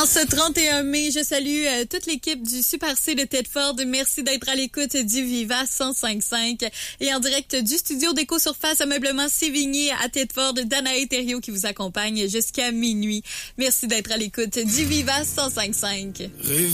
En ce 31 mai, je salue toute l'équipe du Super C de Tedford. Merci d'être à l'écoute du Viva 105.5 et en direct du studio d'Éco-Surface Ameublement Sévigné à Tedford, Danae Thériault qui vous accompagne jusqu'à minuit. Merci d'être à l'écoute du Viva 105.5.